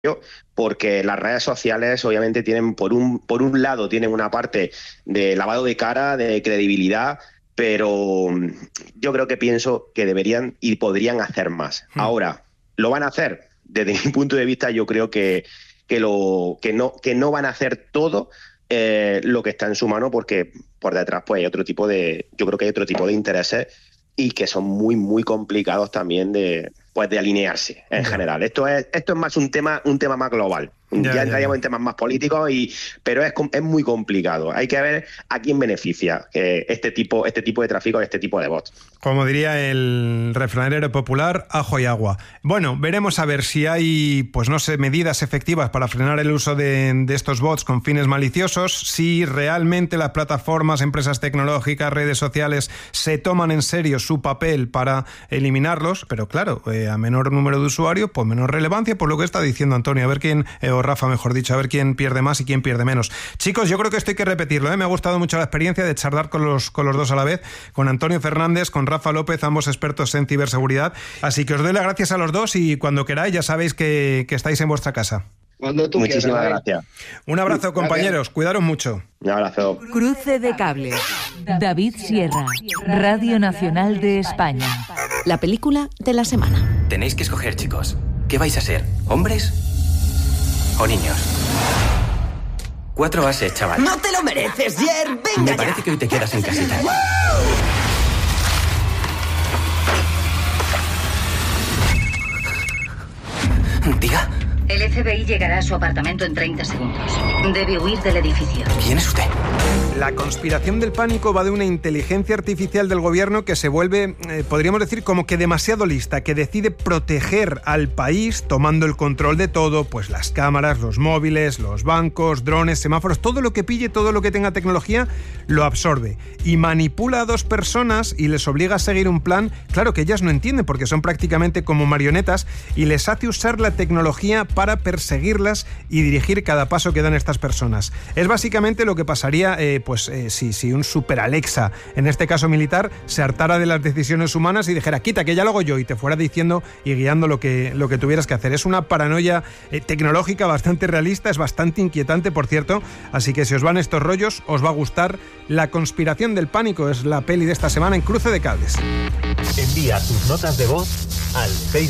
porque las redes sociales obviamente tienen por un lado tienen una parte de lavado de cara, de credibilidad, pero yo creo que pienso que deberían y podrían hacer más. Ahora, ¿lo van a hacer? Desde mi punto de vista, yo creo que no van a hacer todo lo que está en su mano, porque por detrás pues yo creo que hay otro tipo de intereses y que son muy, muy complicados también de alinearse en general. Esto es más un tema más global. Ya entraríamos en temas más políticos, pero es muy complicado. Hay que ver a quién beneficia este tipo de tráfico, este tipo de bots. Como diría el refranero popular, ajo y agua. Bueno, veremos a ver si hay, pues no sé, medidas efectivas para frenar el uso de estos bots con fines maliciosos, si realmente las plataformas, empresas tecnológicas, redes sociales se toman en serio su papel para eliminarlos, pero claro, a menor número de usuarios, pues menor relevancia, por lo que está diciendo Antonio, a ver quién, o Rafa mejor dicho, a ver quién pierde más y quién pierde menos. Chicos, yo creo que esto hay que repetirlo, ¿eh? Me ha gustado mucho la experiencia de charlar con los dos a la vez, con Antonio Fernández, con Rafa López, ambos expertos en ciberseguridad, así que os doy las gracias a los dos y cuando queráis ya sabéis que estáis en vuestra casa. Cuando tú Muchísimas quieras. Gracias. Un abrazo, compañeros, cuidaros mucho. Un abrazo. Cruce de cables. David Sierra, Radio Nacional de España. La película de la semana. Tenéis que escoger, chicos. ¿Qué vais a ser? ¿Hombres o niños? 4 ases, chaval. ¡No te lo mereces, Jer! ¡Venga Me parece ya! que hoy te quedas en casita. Diga. El FBI llegará a su apartamento en 30 segundos. Debe huir del edificio. ¿Quién es usted? La conspiración del pánico va de una inteligencia artificial del gobierno que se vuelve, podríamos decir, como que demasiado lista, que decide proteger al país tomando el control de todo, pues las cámaras, los móviles, los bancos, drones, semáforos, todo lo que pille, todo lo que tenga tecnología, lo absorbe y manipula a 2 personas y les obliga a seguir un plan, claro, que ellas no entienden porque son prácticamente como marionetas, y les hace usar la tecnología para perseguirlas y dirigir cada paso que dan estas personas. Es básicamente lo que pasaría si un super Alexa, en este caso militar, se hartara de las decisiones humanas y dijera, quita, que ya lo hago yo, y te fuera diciendo y guiando lo que tuvieras que hacer. Es una paranoia tecnológica bastante realista, es bastante inquietante, por cierto, así que si os van estos rollos, os va a gustar. La conspiración del pánico es la peli de esta semana en Cruce de Cables. Envía tus notas de voz al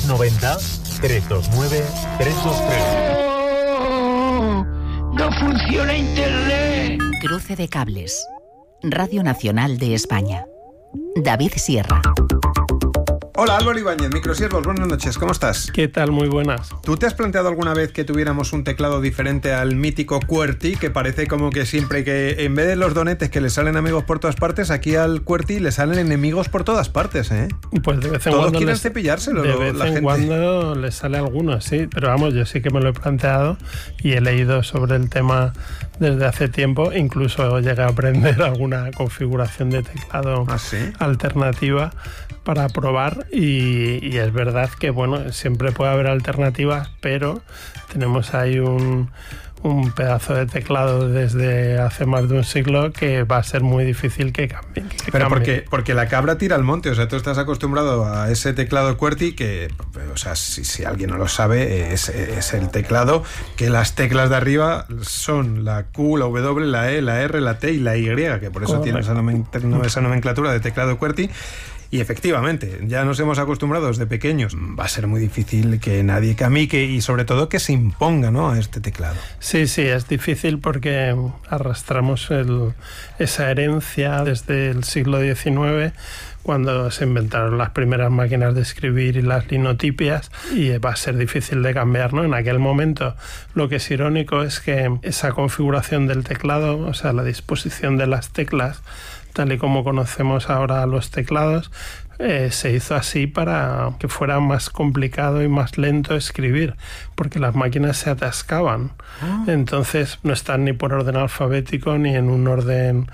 690-329-323. ¡No funciona Internet! Cruce de cables. Radio Nacional de España. David Sierra. Hola, Álvaro Ibáñez, Microsiervos, buenas noches, ¿cómo estás? ¿Qué tal? Muy buenas. ¿Tú te has planteado alguna vez que tuviéramos un teclado diferente al mítico QWERTY, que parece como que siempre que en vez de los donetes que le salen amigos por todas partes, aquí al QWERTY le salen enemigos por todas partes, ¿eh? Pues de vez en Todos cuando quieren cepillárselo, de vez la en gente. cuando les sale alguno, sí, pero vamos, yo sí que me lo he planteado y he leído sobre el tema desde hace tiempo, incluso llegué a aprender alguna configuración de teclado alternativa para probar y es verdad que bueno, siempre puede haber alternativas, pero tenemos ahí un pedazo de teclado desde hace más de un siglo que va a ser muy difícil que cambie. Pero porque la cabra tira al monte, o sea, tú estás acostumbrado a ese teclado QWERTY que, o sea, si alguien no lo sabe, es el teclado que las teclas de arriba son la Q, la W, la E, la R, la T y la Y, que por eso tiene esa nomenclatura de teclado QWERTY. Y efectivamente, ya nos hemos acostumbrado desde pequeños. Va a ser muy difícil que nadie camique y sobre todo que se imponga, ¿no?, a este teclado. Sí, es difícil porque arrastramos esa herencia desde el siglo XIX, cuando se inventaron las primeras máquinas de escribir y las linotipias, y va a ser difícil de cambiar, ¿no? En aquel momento lo que es irónico es que esa configuración del teclado, o sea, la disposición de las teclas, tal y como conocemos ahora los teclados, se hizo así para que fuera más complicado y más lento escribir, porque las máquinas se atascaban. Entonces no están ni por orden alfabético ni en un orden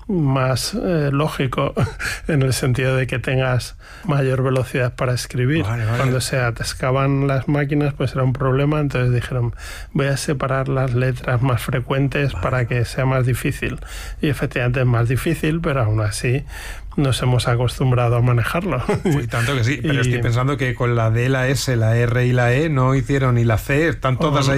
más lógico en el sentido de que tengas mayor velocidad para escribir. Vale. Cuando se atascaban las máquinas, pues era un problema, entonces dijeron, voy a separar las letras más frecuentes para que sea más difícil. Y efectivamente es más difícil, pero aún así nos hemos acostumbrado a manejarlo. Y tanto que sí, pero estoy pensando que con la D, la S, la R y la E no hicieron, y la C, están todas ahí